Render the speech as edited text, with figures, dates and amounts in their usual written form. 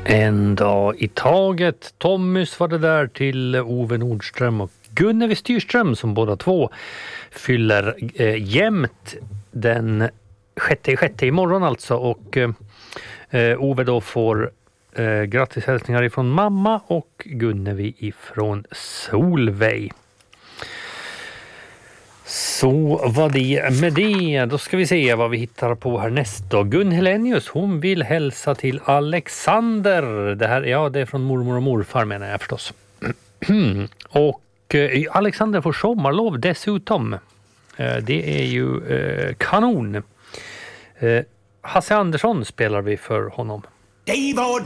En dag i taget. Tommys var det där till Ove Nordström och Gunnevi Styrström som båda två fyller jämnt den 6 imorgon alltså. Och Ove då får grattishälsningar ifrån mamma och Gunnevi ifrån Solveig. Så var det med det. Då ska vi se vad vi hittar på härnäst då. Gun Helenius, hon vill hälsa till Alexander. Det här, ja, det är från mormor och morfar menar jag förstås. Och Alexander får sommarlov dessutom. Det är ju kanon. Hasse Andersson spelar vi för honom. Det var